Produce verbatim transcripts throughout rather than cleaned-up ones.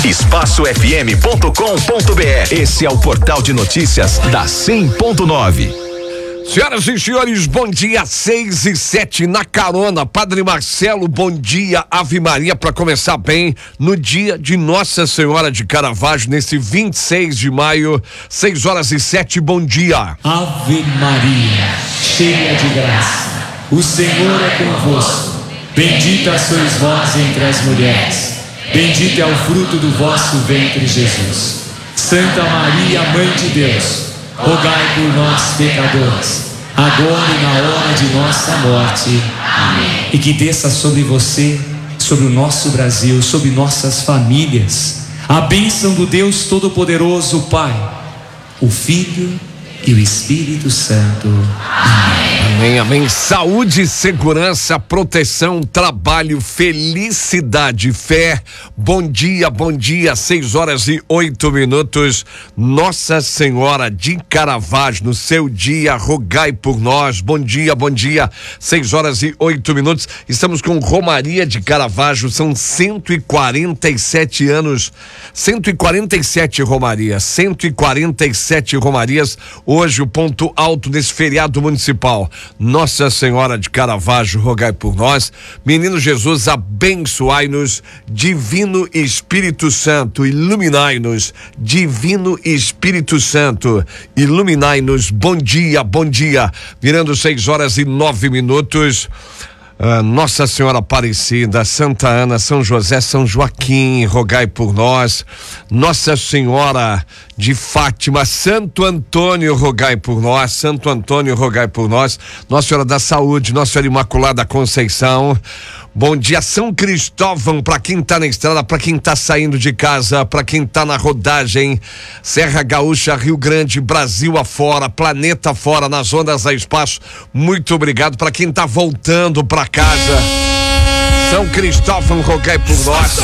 espaço f m ponto com ponto b r. Esse é o portal de notícias da cem ponto nove. Senhoras e senhores, bom dia, seis e sete na carona. Padre Marcelo, bom dia, Ave Maria, para começar bem no dia de Nossa Senhora de Caravaggio, nesse vinte e seis de maio, seis horas e sete, bom dia. Ave Maria, cheia de graça, o Senhor é convosco. Bendita sois vós entre as mulheres, bendito é o fruto do vosso ventre, Jesus. Santa Maria, Mãe de Deus, rogai por nós, pecadores, agora e na hora de nossa morte. Amém. E que desça sobre você, sobre o nosso Brasil, sobre nossas famílias, a bênção do Deus Todo-Poderoso, Pai, o Filho e o Espírito Santo. Amém. Amém, amém. Saúde, segurança, proteção, trabalho, felicidade, fé. Bom dia, bom dia, seis horas e oito minutos. Nossa Senhora de Caravaggio, no seu dia, rogai por nós. Bom dia, bom dia, seis horas e oito minutos. Estamos com Romaria de Caravaggio, são cento e quarenta e sete anos, cento e quarenta e sete Romarias, cento e quarenta e sete Romarias. Hoje o ponto alto desse feriado municipal. Nossa Senhora de Caravaggio, rogai por nós. Menino Jesus, abençoai-nos. Divino Espírito Santo, iluminai-nos. Divino Espírito Santo, iluminai-nos. Bom dia, bom dia. Virando seis horas e nove minutos. Uh, Nossa Senhora Aparecida, Santa Ana, São José, São Joaquim, rogai por nós. Nossa Senhora de Fátima, Santo Antônio, rogai por nós. Santo Antônio, rogai por nós. Nossa Senhora da Saúde, Nossa Senhora Imaculada Conceição. Bom dia, São Cristóvão, para quem tá na estrada, para quem tá saindo de casa, para quem tá na rodagem, Serra Gaúcha, Rio Grande, Brasil afora, planeta afora, nas ondas da espaço. Muito obrigado. Para quem tá voltando para casa, São Cristóvão, rogai por nós.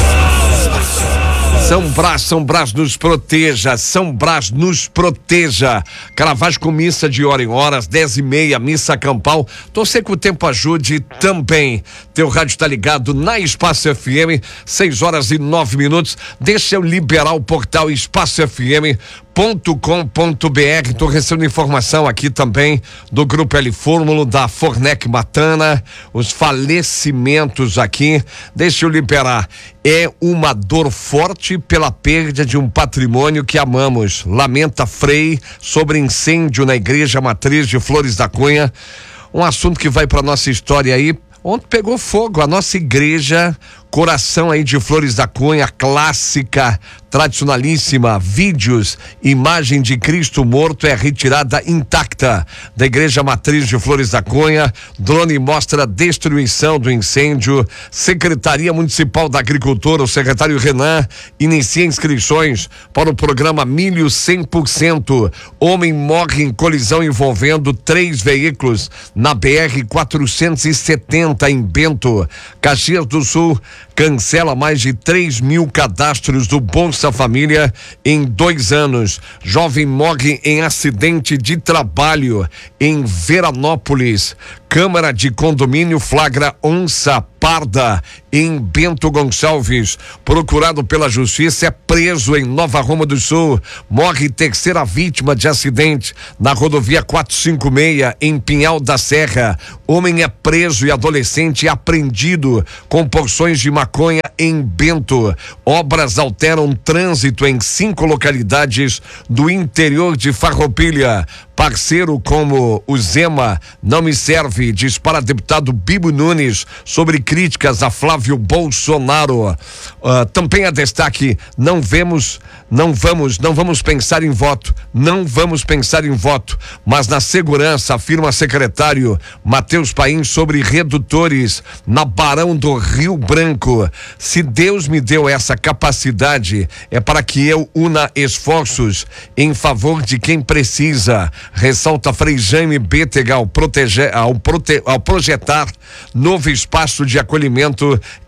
São Brás, São Brás nos proteja, São Brás nos proteja. Caravaggio com missa de hora em horas, dez e meia, missa campal. Torcer que o tempo ajude também. Teu rádio tá ligado na Espaço F M, seis horas e nove minutos. Deixa eu liberar o portal espaço f m ponto com ponto b r. Tô recebendo informação aqui também do Grupo L Fórmulo, da Fornec Matana, os falecimentos aqui. Deixa eu liberar. É uma dor forte pela perda de um patrimônio que amamos. Lamenta Frei sobre incêndio na Igreja Matriz de Flores da Cunha. Um assunto que vai para nossa história aí. Ontem pegou fogo a nossa igreja, coração aí de Flores da Cunha, clássica, tradicionalíssima. Vídeos, imagem de Cristo morto é retirada intacta da Igreja Matriz de Flores da Cunha. Drone mostra a destruição do incêndio. Secretaria Municipal da Agricultura, o secretário Renan, inicia inscrições para o programa Milho cem por cento. Homem morre em colisão envolvendo três veículos na B R quatrocentos e setenta em Bento. Caxias do Sul cancela mais de três mil cadastros do Bolsa Família em dois anos. Jovem morre em acidente de trabalho em Veranópolis. Câmara de Condomínio flagra onça parda em Bento Gonçalves. Procurado pela Justiça é preso em Nova Roma do Sul. Morre terceira vítima de acidente na rodovia quatrocentos e cinquenta e seis em Pinhal da Serra. Homem é preso e adolescente é apreendido com porções de maconha em Bento. Obras alteram trânsito em cinco localidades do interior de Farroupilha. Parceiro como o Zema não me serve, dispara deputado Bibo Nunes sobre críticas a Flávio Bolsonaro. Uh, também a destaque, não vemos, não vamos, não vamos pensar em voto, não vamos pensar em voto, mas na segurança, afirma secretário Matheus Paim sobre redutores na Barão do Rio Branco. Se Deus me deu essa capacidade, é para que eu una esforços em favor de quem precisa, ressalta Frei Jaime Bétega ao, proteger, ao, prote, ao projetar novo espaço de acolhimento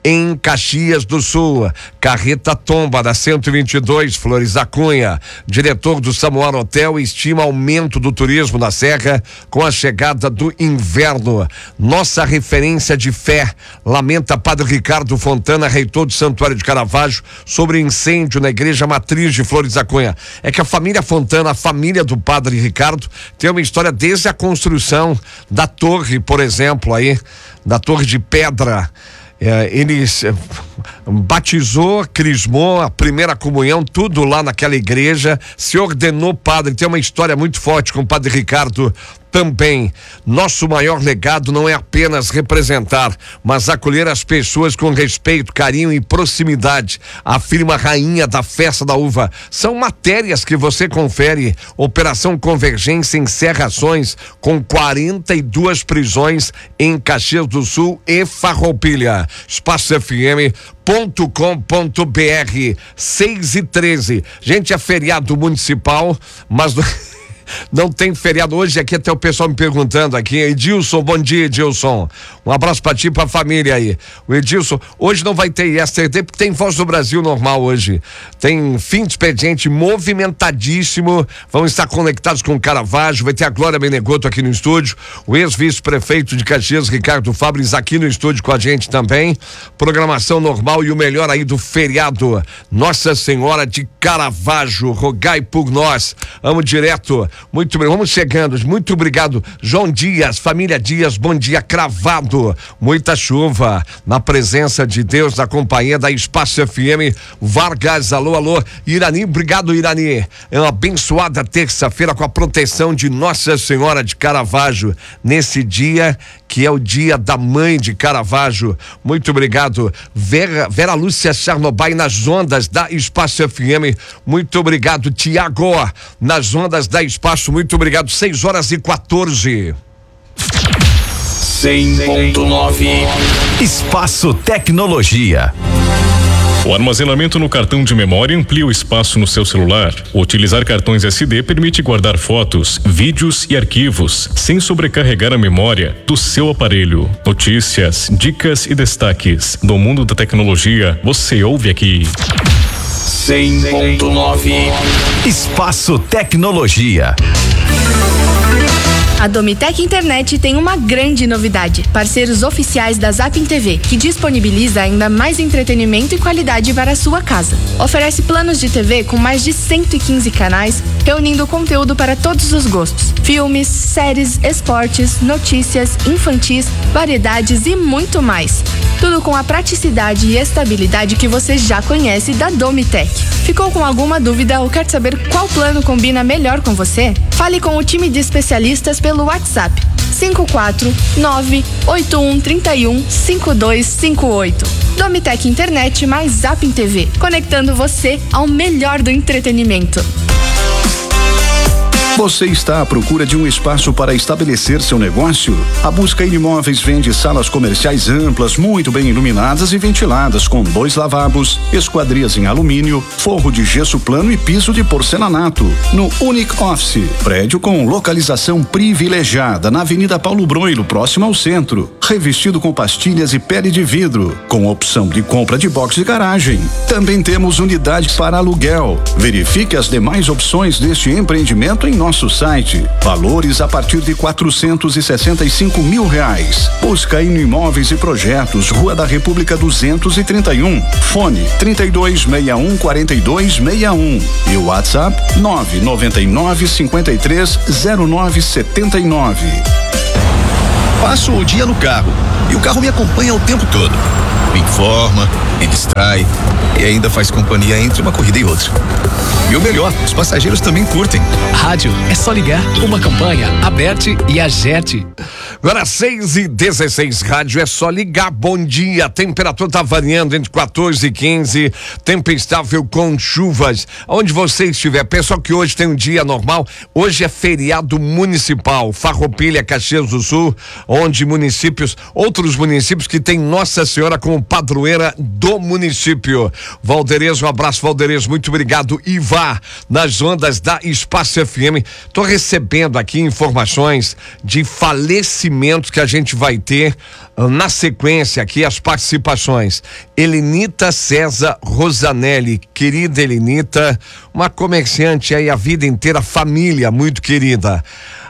em Caxias do Sul. Carreta Tomba da cento e vinte e dois, Flores da Cunha. Diretor do Samuel Hotel estima aumento do turismo na Serra com a chegada do inverno. Nossa referência de fé, lamenta Padre Ricardo Fontana, reitor do Santuário de Caravaggio, sobre incêndio na igreja matriz de Flores da Cunha. É que a família Fontana, a família do Padre Ricardo, tem uma história desde a construção da torre, por exemplo, aí, da torre de pedra. É, ele batizou, crismou, a primeira comunhão, tudo lá naquela igreja, se ordenou padre. Tem uma história muito forte com o Padre Ricardo também. Nosso maior legado não é apenas representar, mas acolher as pessoas com respeito, carinho e proximidade, afirma a rainha da festa da uva. São matérias que você confere. Operação Convergência encerra ações com quarenta e duas prisões em Caxias do Sul e Farroupilha. Espaço F M ponto com ponto B R, seis e treze. Gente, é feriado municipal, mas não tem feriado hoje. Aqui até o pessoal me perguntando aqui. Edilson, bom dia, Edilson. Um abraço pra ti e pra família aí. O Edilson, hoje não vai ter Yesterday porque tem Voz do Brasil normal hoje. Tem fim de expediente movimentadíssimo. Vamos estar conectados com o Caravaggio. Vai ter a Glória Menegoto aqui no estúdio. O ex-vice-prefeito de Caxias, Ricardo Fabris, aqui no estúdio com a gente também. Programação normal e o melhor aí do feriado. Nossa Senhora de Caravaggio, rogai por nós. Vamos direto. Muito bem, vamos chegando. Muito obrigado, João Dias, família Dias, bom dia cravado. Muita chuva na presença de Deus, na companhia da Espaço F M. Vargas, alô, alô. Irani, obrigado, Irani. É uma abençoada terça-feira com a proteção de Nossa Senhora de Caravaggio, nesse dia que é o dia da mãe de Caravaggio. Muito obrigado. Vera, Vera Lúcia Charnobai nas ondas da Espaço F M. Muito obrigado, Tiago, nas ondas da Espaço. Muito obrigado. seis horas e quatorze. cem ponto nove. Espaço Tecnologia. O armazenamento no cartão de memória amplia o espaço no seu celular. Utilizar cartões S D permite guardar fotos, vídeos e arquivos, sem sobrecarregar a memória do seu aparelho. Notícias, dicas e destaques do mundo da tecnologia, você ouve aqui. cem ponto nove. Espaço Tecnologia. A Domitec Internet tem uma grande novidade. Parceiros oficiais da Zapping T V, que disponibiliza ainda mais entretenimento e qualidade para a sua casa. Oferece planos de T V com mais de cento e quinze canais, reunindo conteúdo para todos os gostos. Filmes, séries, esportes, notícias, infantis, variedades e muito mais. Tudo com a praticidade e estabilidade que você já conhece da Domitec. Ficou com alguma dúvida ou quer saber qual plano combina melhor com você? Fale com o time de especialistas pelo WhatsApp cinco quatro nove oito um três um cinco dois cinco oito. Domitec Internet mais Zapping T V, conectando você ao melhor do entretenimento. Você está à procura de um espaço para estabelecer seu negócio? A Busca Imóveis vende salas comerciais amplas, muito bem iluminadas e ventiladas, com dois lavabos, esquadrias em alumínio, forro de gesso plano e piso de porcelanato. No Unique Office, prédio com localização privilegiada na Avenida Paulo Broilo, próximo ao centro. Revestido com pastilhas e pele de vidro, com opção de compra de box e garagem. Também temos unidades para aluguel. Verifique as demais opções deste empreendimento em nosso site. Valores a partir de quatrocentos e sessenta e cinco mil reais. Busca em Imóveis e Projetos, Rua da República duzentos e trinta e um. Fone trinta e dois sessenta e um quarenta e dois sessenta e um. E o WhatsApp nove nove nove cinquenta e três zero nove setenta e nove. Passo o dia no carro e o carro me acompanha o tempo todo. Me informa, me distrai e ainda faz companhia entre uma corrida e outra. E o melhor, os passageiros também curtem. Rádio, é só ligar. Uma campanha, Aberte e Agerte. Agora seis e dezesseis, rádio é só ligar. Bom dia, a temperatura tá variando entre quatorze e quinze, tempo estável com chuvas. Onde você estiver, pessoal, que hoje tem um dia normal, hoje é feriado municipal, Farroupilha, Caxias do Sul, onde municípios, outros municípios que tem Nossa Senhora como padroeira do do município. Valderez, um abraço, Valderez, muito obrigado. Iva, nas ondas da Espaço F M. Tô recebendo aqui informações de falecimentos que a gente vai ter na sequência aqui, as participações. Elenita César Rosanelli, querida Elenita, uma comerciante aí a vida inteira, família muito querida.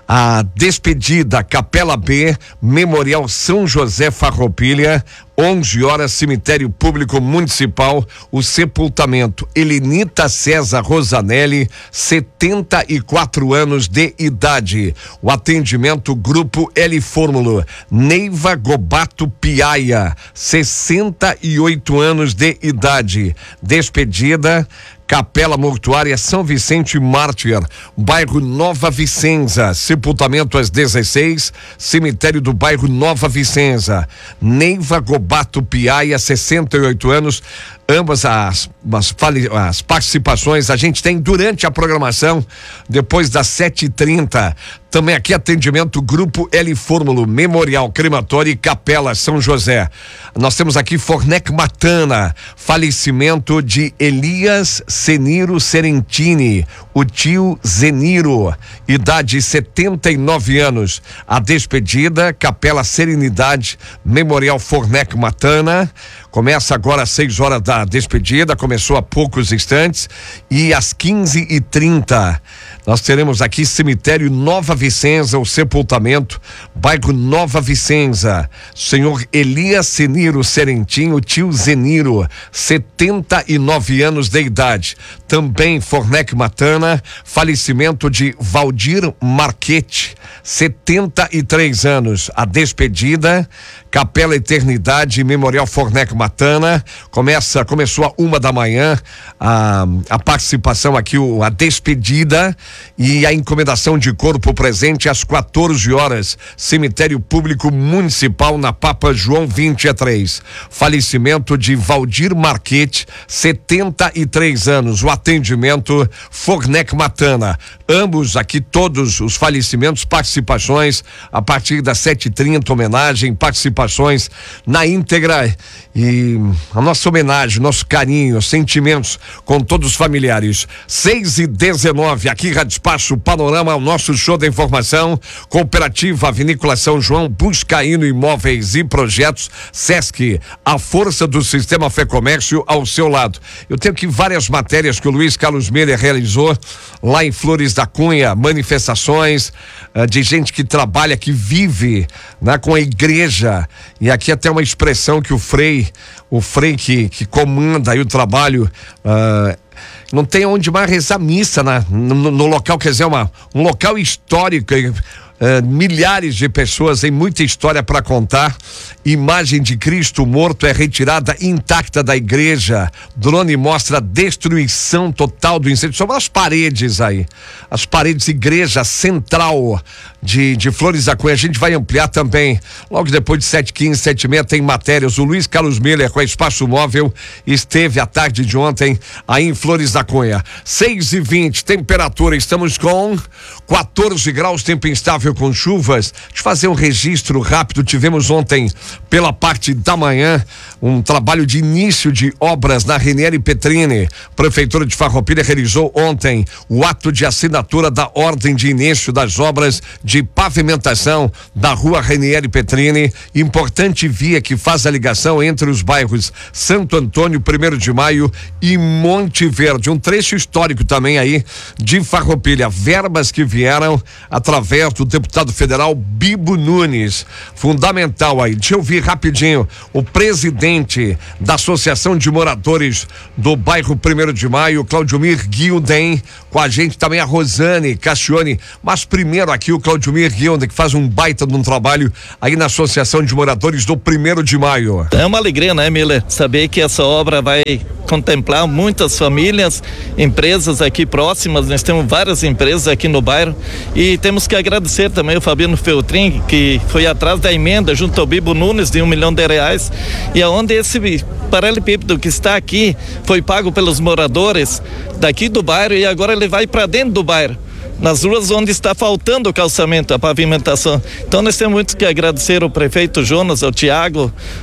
A despedida, Capela B, Memorial São José Farroupilha, onze horas, cemitério público municipal, o sepultamento. Elenita César Rosanelli, setenta e quatro anos de idade. O atendimento, Grupo L Fórmulo. Neiva Gobato Piaia, sessenta e oito anos de idade. Despedida, Capela Mortuária São Vicente Mártir, bairro Nova Vicenza, sepultamento às dezesseis, cemitério do bairro Nova Vicenza. Neiva Gobato Piaia, sessenta e oito anos. Ambas as, as, as participações a gente tem durante a programação, depois das sete e trinta. Também aqui atendimento Grupo L Fórmulo, Memorial Crematório e Capela São José. Nós temos aqui Fornec Matana, falecimento de Elias Zeniro Serentini, o tio Zeniro, idade setenta e nove anos. A despedida, Capela Serenidade, Memorial Fornec Matana. Começa agora às seis horas da despedida, começou há poucos instantes, e às quinze e trinta nós teremos aqui cemitério Nova Vicenza, o sepultamento, bairro Nova Vicenza. Senhor Elias Zeniro Serentinho, tio Zeniro, setenta e nove anos de idade. Também Fornec Matana, falecimento de Valdir Marquete, setenta e três anos. A despedida, Capela Eternidade, Memorial Fornec Matana. Começa, começou a uma da manhã a, a participação aqui, o, a despedida e a encomendação de corpo presente às quatorze horas. Cemitério Público Municipal na Papa João vinte e três. Falecimento de Valdir Marquete, setenta e três anos. O atendimento Fornec Matana. Ambos aqui, todos os falecimentos, participações a partir das sete e trinta, homenagem, participações na íntegra e a nossa homenagem, nosso carinho, sentimentos com todos os familiares. seis e dezenove, aqui Rádio Espaço Panorama, o nosso show da informação. Cooperativa Vinícola São João, Buscaíno Imóveis e Projetos, Sesc, a força do sistema Fé Comércio ao seu lado. Eu tenho aqui várias matérias que o Luiz Carlos Miller realizou lá em Flores da Cunha, manifestações uh, de gente que trabalha, que vive, né, com a igreja. E aqui até uma expressão que o Frei, o Frei que, que comanda aí o trabalho, uh, não tem onde mais rezar missa, né? no, no local, quer dizer, uma, um local histórico. Uh, milhares de pessoas, tem muita história para contar. Imagem de Cristo morto é retirada intacta da igreja. Drone mostra a destruição total do incêndio. São as paredes aí, as paredes igreja central de, de Flores da Cunha. A gente vai ampliar também logo depois de sete e quinze, sete e meia tem matérias. O Luiz Carlos Miller com a Espaço Móvel esteve à tarde de ontem aí em Flores da Cunha. seis e vinte, temperatura, estamos com quatorze graus, tempo instável com chuvas. Deixa eu fazer um registro rápido. Tivemos ontem, pela parte da manhã, um trabalho de início de obras na Ranieri Petrini. Prefeitura de Farroupilha realizou ontem o ato de assinatura da ordem de início das obras de pavimentação da rua Ranieri Petrini, importante via que faz a ligação entre os bairros Santo Antônio, primeiro de maio e Monte Verde. Um trecho histórico também aí de Farroupilha. Verbas que vieram através do deputado federal Bibo Nunes. Fundamental aí. Deixa eu ouvir rapidinho o presidente da Associação de Moradores do bairro primeiro de maio, Claudiomir Guilden, com a gente também a Rosane Cassione, mas primeiro aqui o Claudiomir Guilden, que faz um baita de um trabalho aí na Associação de Moradores do primeiro de maio. É uma alegria, né, Miller? Saber que essa obra vai contemplar muitas famílias, empresas aqui próximas. Nós temos várias empresas aqui no bairro e temos que agradecer também o Fabiano Feltrin, que foi atrás da emenda junto ao Bibo Nunes de um milhão de reais, e aonde esse paralelepípedo que está aqui foi pago pelos moradores daqui do bairro e agora ele vai para dentro do bairro, nas ruas onde está faltando o calçamento, a pavimentação. Então nós temos muito que agradecer ao prefeito Jonas, ao Tiago,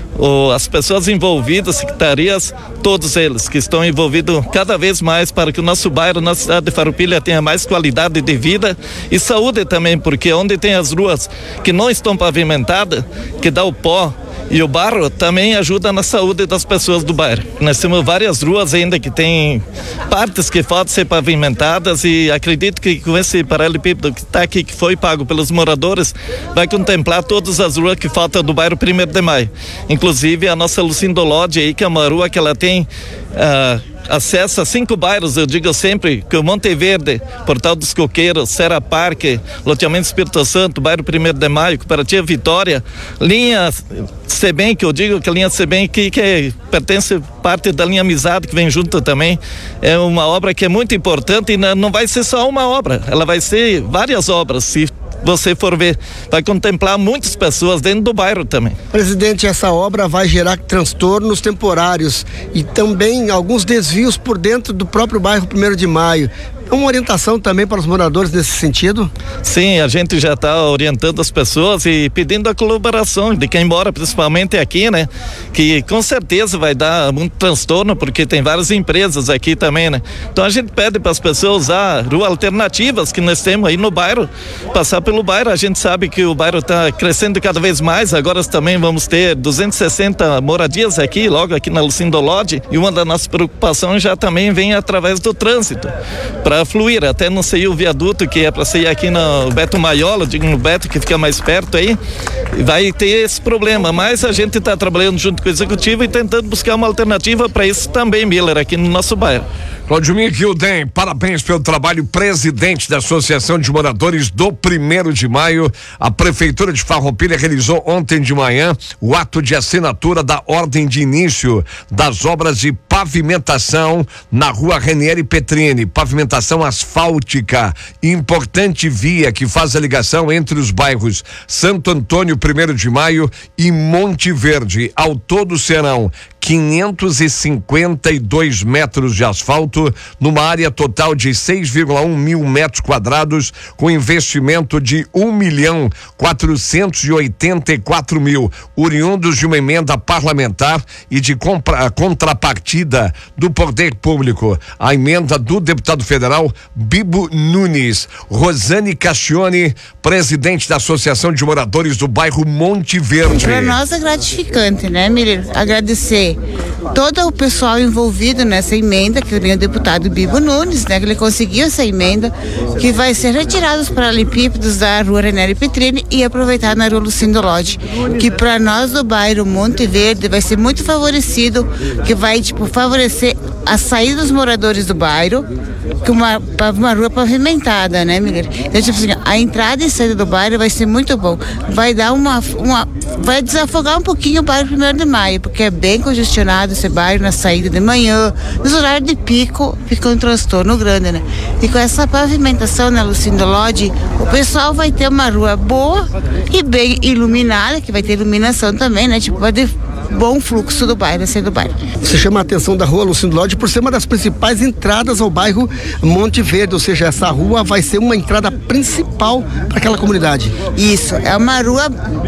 o, as pessoas envolvidas, secretarias, todos eles que estão envolvidos cada vez mais para que o nosso bairro, nossa cidade de Farroupilha tenha mais qualidade de vida e saúde também, porque onde tem as ruas que não estão pavimentadas, que dá o pó e o barro, também ajuda na saúde das pessoas do bairro. Nós temos várias ruas ainda que tem partes que faltam ser pavimentadas e acredito que com esse paralelepípedo que está aqui, que foi pago pelos moradores, vai contemplar todas as ruas que faltam do bairro primeiro de maio. Inclusive a nossa Lucindo Lodge aí, que é uma rua que ela tem uh, acesso a cinco bairros, eu digo sempre que o Monte Verde, Portal dos Coqueiros, Serra Parque, Loteamento Espírito Santo, bairro primeiro de maio, Cooperativa Vitória, linha Sebem, que eu digo que a linha Sebem que, que pertence parte da linha Amizade, que vem junto também, é uma obra que é muito importante e não vai ser só uma obra, ela vai ser várias obras, se você for ver, vai contemplar muitas pessoas dentro do bairro também. Presidente, essa obra vai gerar transtornos temporários e também alguns desvios por dentro do próprio bairro primeiro de maio. Uma orientação também para os moradores nesse sentido? Sim, a gente já está orientando as pessoas e pedindo a colaboração de quem mora, principalmente aqui, né? Que com certeza vai dar muito transtorno, porque tem várias empresas aqui também, né? Então a gente pede para as pessoas usar ruas alternativas que nós temos aí no bairro, passar pelo bairro. A gente sabe que o bairro está crescendo cada vez mais, agora também vamos ter duzentas e sessenta moradias aqui, logo aqui na Lucindo Lodge, e uma das nossas preocupações já também vem através do trânsito, para fluir, até não sei o viaduto que é para sair aqui no Beto Maiola, digo no Beto que fica mais perto aí, vai ter esse problema, mas a gente está trabalhando junto com o executivo e tentando buscar uma alternativa para isso também, Miller, aqui no nosso bairro. Claudimir Gilden, parabéns pelo trabalho, presidente da Associação de Moradores do primeiro de maio. A Prefeitura de Farroupilha realizou ontem de manhã o ato de assinatura da ordem de início das obras de pavimentação na rua Renieri Petrini, pavimentação asfáltica, importante via que faz a ligação entre os bairros Santo Antônio, primeiro de maio e Monte Verde. Ao todo serão quinhentos e cinquenta e dois metros de asfalto numa área total de seis vírgula um mil metros quadrados, com investimento de um milhão quatrocentos e oitenta e quatro mil, oriundos de uma emenda parlamentar e de compra, contrapartida do poder público. A emenda do deputado federal Bibo Nunes. Rosane Cascione, presidente da Associação de Moradores do bairro Monte Verde. Para nós é gratificante, né, Miller? Agradecer todo o pessoal envolvido nessa emenda, que vem o deputado Bibo Nunes, né, que ele conseguiu essa emenda, que vai ser retirado os paralelepípedos da rua Renieri Petrini e aproveitar na rua Lucindo Lodge, que para nós do bairro Monte Verde vai ser muito favorecido, que vai, tipo, favorecer a saída dos moradores do bairro, que uma, uma rua pavimentada, né, Miller? Então, tipo assim, a entrada e saída do bairro vai ser muito bom. Vai dar uma, uma vai desafogar um pouquinho o bairro primeiro de maio, porque é bem congestionado esse bairro na saída de manhã, nos horários de pico, fica um transtorno grande, né? E com essa pavimentação na Lucindo Lodge, o pessoal vai ter uma rua boa e bem iluminada, que vai ter iluminação também, né? Tipo, vai ter bom fluxo do bairro, assim, do bairro. Você chama a atenção da rua Lucindo Lodge por ser uma das principais entradas ao bairro Monte Verde, ou seja, essa rua vai ser uma entrada principal para aquela comunidade. Isso, é uma rua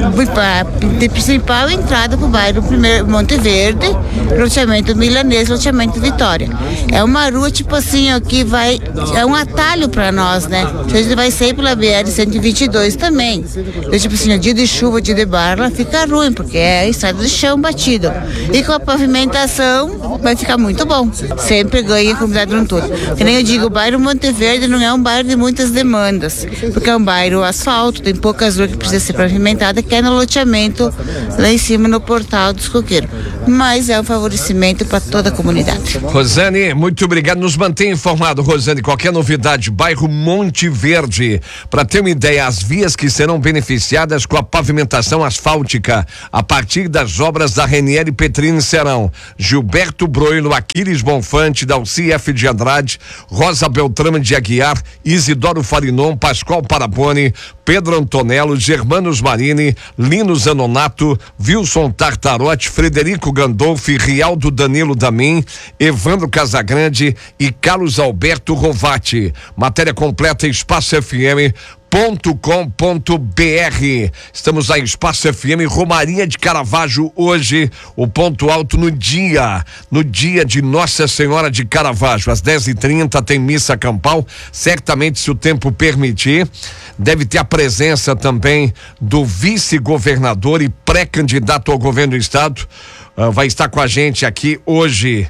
de principal entrada para o bairro primeiro Monte Verde, loteamento Milanês, loteamento Vitória. É uma rua tipo assim, ó, que vai, é um atalho para nós, né? A gente vai sair pela B R cento e vinte e dois também. Então, tipo assim, dia de chuva, dia de barra, fica ruim, porque é estrada de chão batido. E com a pavimentação vai ficar muito bom. Sempre ganha a comunidade no todo. Que nem eu digo, o bairro Monte Verde não é um bairro de muitas demandas, porque é um bairro asfalto, tem poucas ruas que precisam ser pavimentadas, que é no loteamento lá em cima no Portal dos Coqueiros. Mas é um favorecimento para toda a comunidade. Rosane, muito obrigado. Nos mantenha informado, Rosane, qualquer novidade, bairro Monte Verde. Para ter uma ideia, as vias que serão beneficiadas com a pavimentação asfáltica a partir das obras da Renieri Petrini serão Gilberto Broilo, Aquiles Bonfante, Dalci F. de Andrade, Rosa Beltrame de Aguiar, Isidoro Farinon, Pascoal Paraboni, Pedro Antonello, Germanos Marini, Lino Zanonato, Wilson Tartarotti, Frederico Gandolfi, Rialdo Danilo Damin, Evandro Casagrande e Carlos Alberto Rovati. Matéria completa espaço f m ponto com ponto b r. Estamos na Espaço F M, Romaria de Caravaggio, hoje o ponto alto no dia, no dia de Nossa Senhora de Caravaggio, às dez e trinta tem missa campal, certamente, se o tempo permitir, deve ter a presença também do vice-governador e pré-candidato ao governo do estado. Uh, vai estar com a gente aqui hoje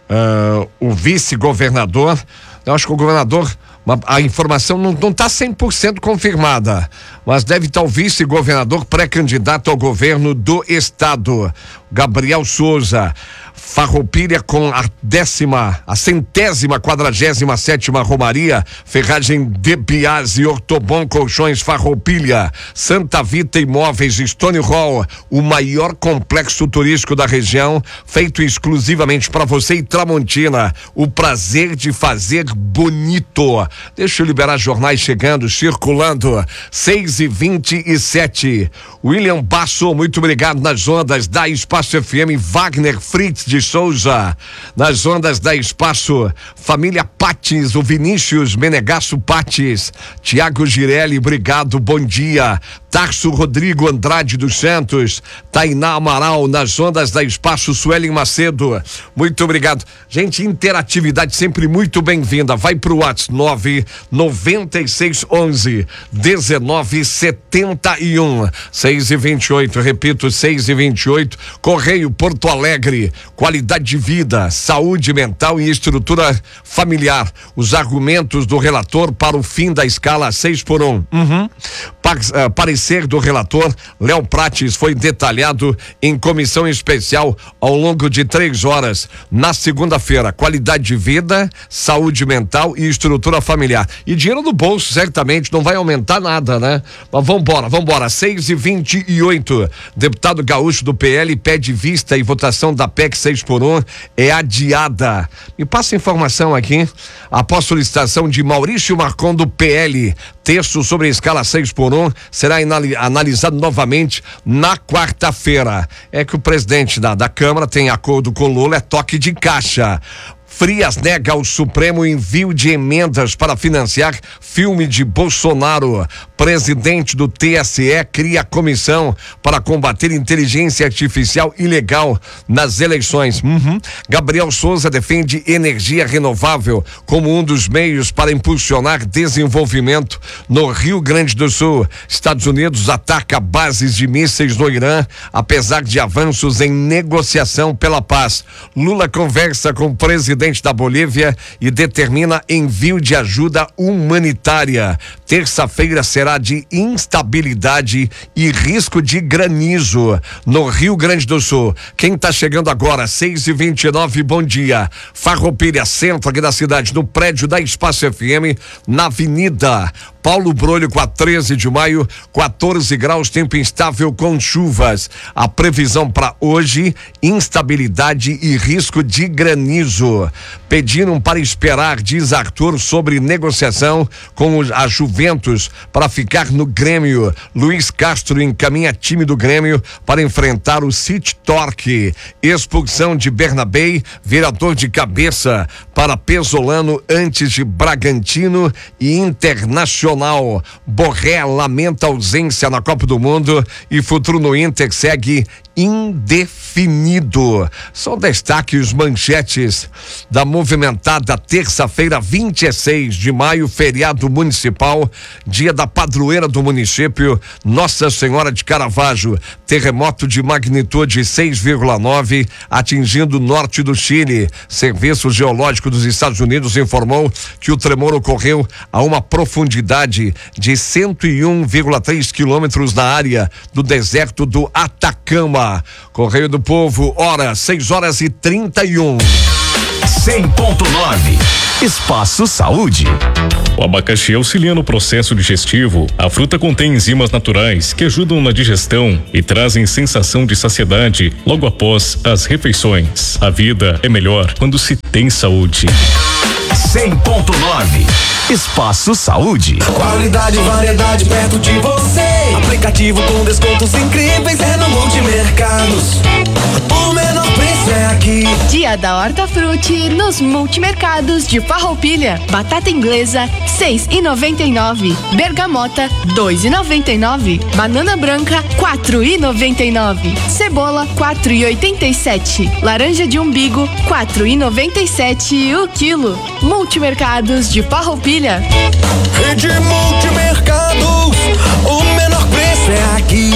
uh, o vice-governador. Eu acho que o governador, a informação não está cem por cento confirmada, mas deve estar o vice-governador pré-candidato ao governo do estado, Gabriel Souza. Farroupilha com a décima, a centésima, quadragésima sétima Romaria, Ferragem de Biase, Ortobon Colchões Farroupilha, Santa Vita Imóveis, Stone Hall, o maior complexo turístico da região, feito exclusivamente para você e Tramontina, o prazer de fazer bonito. Deixa eu liberar jornais chegando, circulando, seis e vinte e sete. William Basso, muito obrigado nas ondas da Espaço F M, Wagner Fritz de Souza, nas ondas da Espaço, família Pates, o Vinícius Menegasso Pates, Tiago Girelli, obrigado, bom dia. Tarso Rodrigo Andrade dos Santos, Tainá Amaral, nas ondas da Espaço, Suelen Macedo, muito obrigado. Gente, interatividade sempre muito bem-vinda. Vai pro WhatsApp nove nove seis onze dezenove setenta e um, seis e vinte e oito, repito, seis e vinte e oito, Correio Porto Alegre, qualidade de vida, saúde mental e estrutura familiar. Os argumentos do relator para o fim da escala seis por um. Uhum. Pa, uh, parecer do relator Léo Prates foi detalhado em comissão especial ao longo de três horas na segunda-feira. Qualidade de vida, saúde mental e estrutura familiar. E dinheiro no bolso, certamente, não vai aumentar nada, né? Mas vambora, vambora. seis e vinte e oito. Deputado gaúcho do P L pede vista e votação da P E C seis por um é adiada. Me passa informação aqui. Após solicitação de Maurício Marcon do P L, texto sobre a escala seis por um será analisado novamente na quarta-feira. É que o presidente da, da Câmara tem acordo com Lula, é toque de caixa. Frias nega ao Supremo envio de emendas para financiar filme de Bolsonaro. Presidente do T S E cria comissão para combater inteligência artificial ilegal nas eleições. Uhum. Gabriel Souza defende energia renovável como um dos meios para impulsionar desenvolvimento no Rio Grande do Sul. Estados Unidos ataca bases de mísseis no Irã, apesar de avanços em negociação pela paz. Lula conversa com o presidente da Bolívia e determina envio de ajuda humanitária. Terça-feira será de instabilidade e risco de granizo no Rio Grande do Sul. Quem está chegando agora, seis e vinte e nove, bom dia. Farroupilha, centro aqui da cidade, no prédio da Espaço F M, na Avenida Paulo Brolho, com a treze de maio, quatorze graus, tempo instável com chuvas. A previsão para hoje, instabilidade e risco de granizo. Pediram para esperar, diz Arthur, sobre negociação com a Juventus para ficar no Grêmio. Luiz Castro encaminha time do Grêmio para enfrentar o City Torque. Expulsão de Bernabei, virador de cabeça para Pesolano antes de Bragantino e Internacional. Borré lamenta ausência na Copa do Mundo e futuro no Inter segue indefinido. São destaques, manchetes da movimentada terça-feira, vinte e seis de maio, feriado municipal, dia da padroeira do município, Nossa Senhora de Caravaggio. Terremoto de magnitude seis vírgula nove atingindo o norte do Chile. Serviço Geológico dos Estados Unidos informou que o tremor ocorreu a uma profundidade de cento e um vírgula três quilômetros na área do deserto do Atacama. Correio do Povo, hora seis horas e trinta e um. cem ponto nove. Espaço Saúde. O abacaxi auxilia no processo digestivo. A fruta contém enzimas naturais que ajudam na digestão e trazem sensação de saciedade logo após as refeições. A vida é melhor quando se tem saúde. cem ponto nove. Espaço Saúde. Qualidade e variedade perto de você. Aplicativo com descontos incríveis é no Multimercados. O menor preço é aqui. Dia da Hortafruti nos Multimercados de Farroupilha. Batata inglesa seis e noventa e nove. Bergamota dois e noventa e nove. Banana branca quatro e noventa e nove. Cebola quatro e oitenta e sete. Laranja de umbigo quatro e noventa e sete o quilo. Multimercados de Farroupilha. Rede Multimercados, o menor preço é aqui.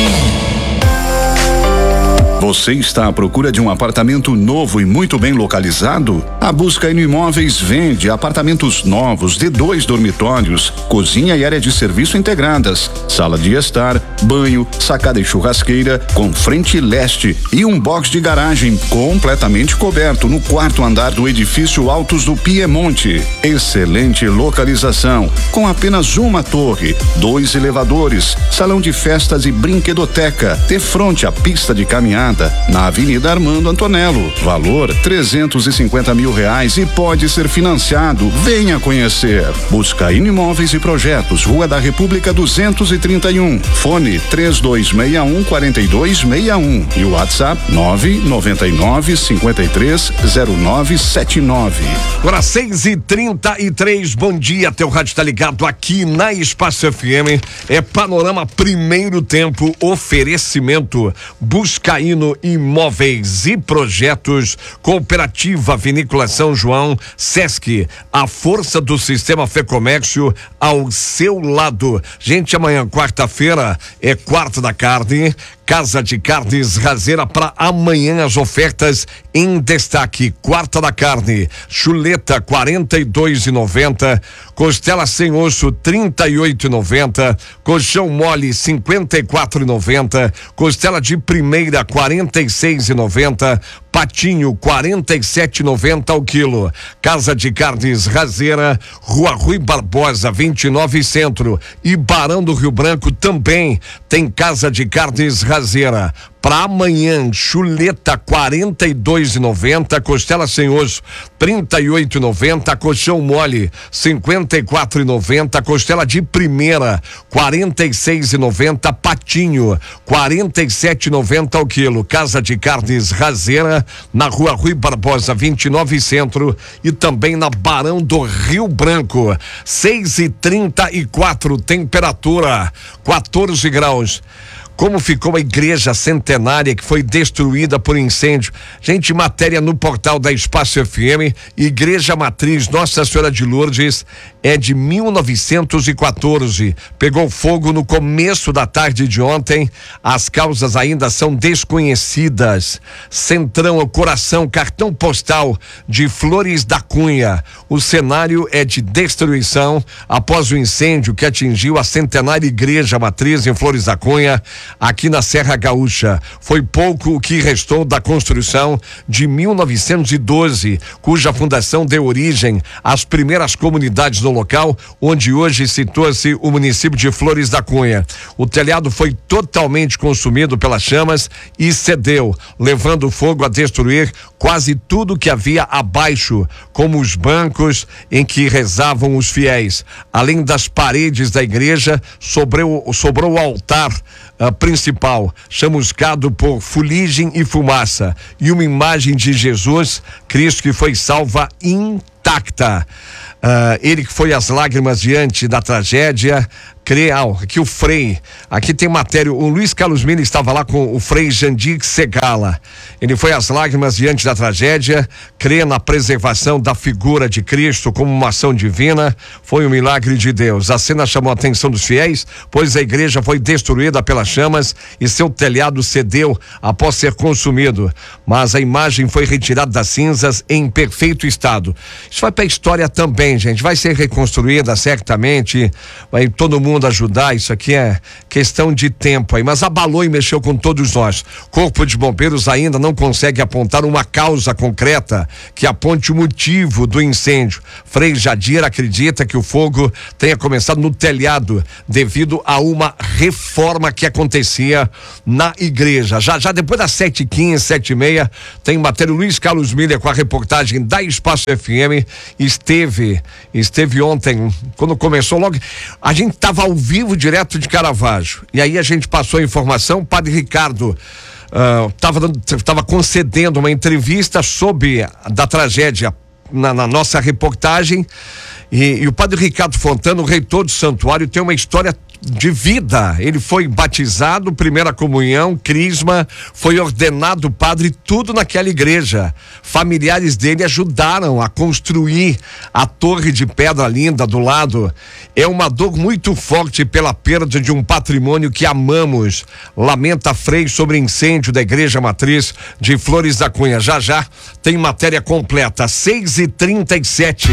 Você está à procura de um apartamento novo e muito bem localizado? A Buscaíno Imóveis vende apartamentos novos de dois dormitórios, cozinha e área de serviço integradas, sala de estar, banho, sacada e churrasqueira com frente leste e um box de garagem completamente coberto no quarto andar do edifício Altos do Piemonte. Excelente localização, com apenas uma torre, dois elevadores, salão de festas e brinquedoteca, de frente à pista de caminhada na Avenida Armando Antonello. Valor trezentos e cinquenta mil reais e pode ser financiado. Venha conhecer. Buscaíno Imóveis e Projetos, Rua da República duzentos e trinta e um. Fone três dois seis um, quatro dois seis um e o WhatsApp nove nove nove, cinco três zero nove sete nove. Agora seis e trinta e três, bom dia, teu rádio tá ligado aqui na Espaço F M, é Panorama Primeiro Tempo, oferecimento Buscaíno Imóveis e Projetos, Cooperativa Vinícola São João, Sesc, a força do sistema Fê Comércio ao seu lado. Gente, amanhã, quarta-feira, é quarta da carne, Casa de Carnes Razeira para amanhã as ofertas em destaque. Quarta da carne, chuleta quarenta e dois e noventa, costela sem osso trinta e oito e noventa, colchão mole cinquenta e quatro e noventa, costela de primeira quarenta e seis e noventa, patinho quarenta e sete e noventa ao quilo. Casa de Carnes Razeira, Rua Rui Barbosa vinte e nove Centro e Barão do Rio Branco também tem Casa de Carnes Razeira. Para amanhã, chuleta quarenta e dois e noventa, costela sem osso trinta e oito e noventa, colchão mole cinquenta e quatro e noventa, costela de primeira quarenta e seis e noventa, patinho quarenta e sete e noventa ao quilo. Casa de Carnes Razeira, na Rua Rui Barbosa vinte e nove Centro e também na Barão do Rio Branco. seis e trinta e quatro, temperatura quatorze graus. Como ficou a igreja centenária que foi destruída por incêndio? Gente, matéria no portal da Espaço F M. Igreja Matriz Nossa Senhora de Lourdes é de mil novecentos e quatorze. Pegou fogo no começo da tarde de ontem. As causas ainda são desconhecidas. Centrão, o coração, cartão postal de Flores da Cunha. O cenário é de destruição após o incêndio que atingiu a centenária Igreja Matriz em Flores da Cunha, aqui na Serra Gaúcha. Foi pouco o que restou da construção de mil novecentos e doze, cuja fundação deu origem às primeiras comunidades no local, onde hoje situa-se o município de Flores da Cunha. O telhado foi totalmente consumido pelas chamas e cedeu, levando fogo a destruir quase tudo que havia abaixo, como os bancos em que rezavam os fiéis. Além das paredes da igreja, sobrou, sobrou o altar Uh, principal, chamuscado por fuligem e fumaça, e uma imagem de Jesus Cristo que foi salva intacta. Uh, ele que foi às lágrimas diante da tragédia, crê, ah, aqui o Frei, aqui tem matéria, o Luiz Carlos Mini estava lá com o Frei Jandir Segala. Ele foi às lágrimas diante da tragédia, crê na preservação da figura de Cristo como uma ação divina, foi um milagre de Deus. A cena chamou a atenção dos fiéis, pois a igreja foi destruída pelas chamas e seu telhado cedeu após ser consumido, mas a imagem foi retirada das cinzas em perfeito estado. Isso vai para a história também, gente, vai ser reconstruída certamente, vai todo mundo ajudar, isso aqui é questão de tempo aí, mas abalou e mexeu com todos nós. Corpo de Bombeiros ainda não consegue apontar uma causa concreta que aponte o motivo do incêndio. Frei Jadir acredita que o fogo tenha começado no telhado devido a uma reforma que acontecia na igreja. Já já depois das sete e quinze, sete e meia, tem matéria Luiz Carlos Miller com a reportagem da Espaço F M F esteve, esteve ontem, quando começou logo, a gente estava ao vivo direto de Caravaggio, e aí a gente passou a informação, o padre Ricardo estava uh, tava concedendo uma entrevista sobre da tragédia na, na nossa reportagem, e, e o padre Ricardo Fontana, o reitor do santuário, tem uma história de vida. Ele foi batizado, primeira comunhão, crisma, foi ordenado padre, tudo naquela igreja. Familiares dele ajudaram a construir a torre de pedra linda do lado. É uma dor muito forte pela perda de um patrimônio que amamos. Lamenta Frei sobre incêndio da igreja matriz de Flores da Cunha. Já já tem matéria completa, seis e trinta e sete.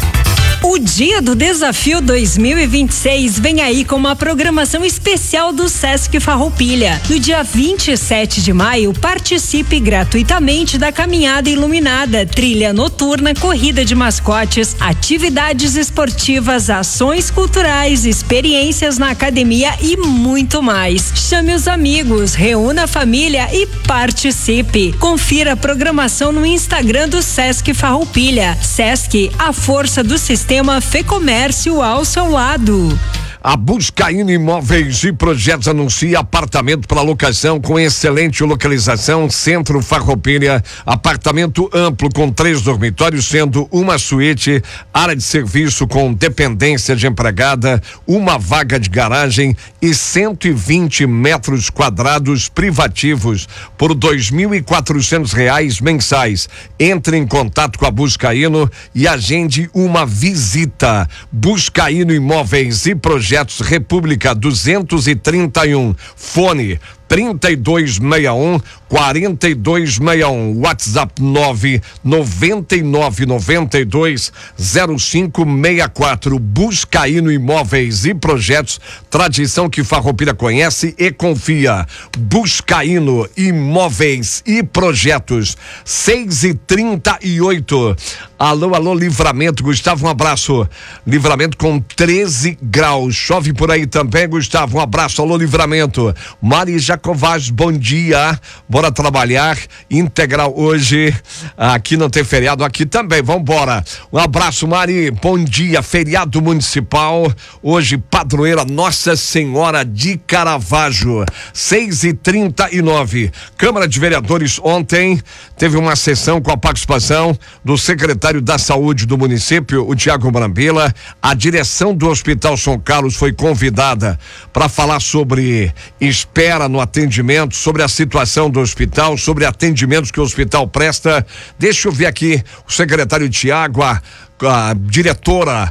O Dia do Desafio dois mil e vinte e seis vem aí com uma programação especial do Sesc Farroupilha. No dia vinte e sete de maio, participe gratuitamente da caminhada iluminada, trilha noturna, corrida de mascotes, atividades esportivas, ações culturais, experiências na academia e muito mais. Chame os amigos, reúna a família e participe. Confira a programação no Instagram do Sesc Farroupilha. Sesc, a força do sistema Fê Comércio ao seu lado. A Buscaíno Imóveis e Projetos anuncia apartamento para locação com excelente localização, Centro Farroupilha, apartamento amplo com três dormitórios, sendo uma suíte, área de serviço com dependência de empregada, uma vaga de garagem e cento e vinte metros quadrados privativos por dois mil e quatrocentos reais mensais. Entre em contato com a Buscaíno e agende uma visita. Buscaíno Imóveis e Projetos, República duzentos e trinta e um, fone trinta e dois sessenta e um, quarenta e dois sessenta e um, WhatsApp nove noventa e nove noventa e dois zero cinco sessenta e quatro. Buscaíno Imóveis e Projetos, tradição que Farroupilha conhece e confia. Buscaíno Imóveis e Projetos, seis e trinta e oito. Alô, alô, Livramento, Gustavo, um abraço. Livramento com treze graus, chove por aí também, Gustavo, um abraço. Alô, Livramento. Mari Jacovaz, bom dia, bora trabalhar, integral hoje, aqui não tem feriado, aqui também, vambora. Um abraço, Mari, bom dia, feriado municipal, hoje padroeira Nossa Senhora de Caravaggio, seis e trinta e nove. Câmara de Vereadores ontem teve uma sessão com a participação do secretário da Saúde do município, o Tiago Brambila. A direção do Hospital São Carlos foi convidada para falar sobre espera no atendimento, sobre a situação do hospital, sobre atendimentos que o hospital presta. Deixa eu ver aqui o secretário Tiago, a, a diretora,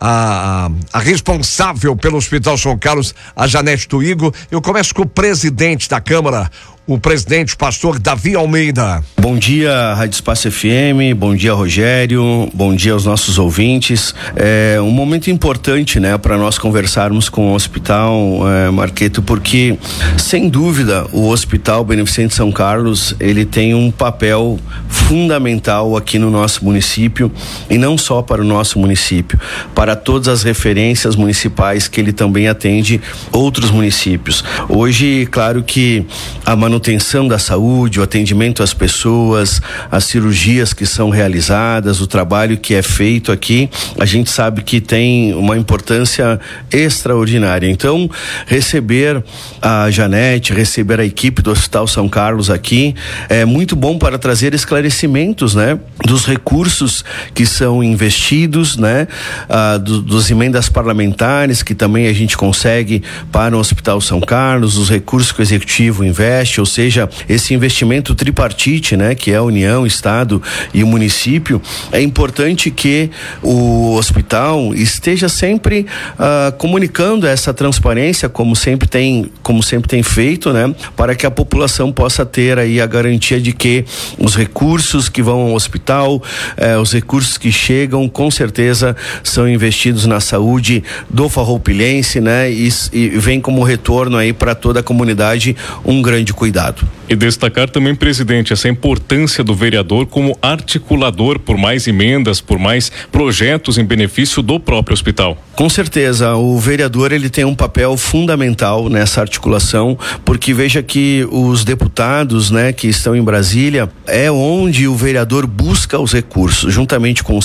a, a responsável pelo Hospital São Carlos, a Janete Tuigo. Eu começo com o presidente da Câmara, o presidente, pastor Davi Almeida. Bom dia, Rádio Espaço F M, bom dia, Rogério, bom dia aos nossos ouvintes. É um momento importante, né, para nós conversarmos com o Hospital é, Marqueto, porque, sem dúvida, o Hospital Beneficente São Carlos, ele tem um papel fundamental aqui no nosso município, e não só para o nosso município, para todas as referências municipais que ele também atende outros municípios. Hoje, claro que a manutenção da saúde, o atendimento às pessoas, as cirurgias que são realizadas, o trabalho que é feito aqui, a gente sabe que tem uma importância extraordinária. Então, receber a Janete, receber a equipe do Hospital São Carlos aqui, é muito bom para trazer esclarecimentos, né, dos recursos que são investidos, né, ah, do, dos emendas parlamentares que também a gente consegue para o Hospital São Carlos, os recursos que o Executivo investe, ou seja, esse investimento tripartite, né, que é a União, Estado e o município. É importante que o hospital esteja sempre uh, comunicando essa transparência, como sempre tem, como sempre tem feito, né, para que a população possa ter aí a garantia de que os recursos que vão ao hospital, eh, os recursos que chegam, com certeza são investidos na saúde do farroupilhense, né, e, e vem como retorno aí para toda a comunidade um grande cuidado. E destacar também, presidente, essa importância do vereador como articulador por mais emendas, por mais projetos em benefício do próprio hospital. Com certeza, o vereador ele tem um papel fundamental nessa articulação, porque veja que os deputados, né, que estão em Brasília, é onde o vereador busca os recursos, juntamente com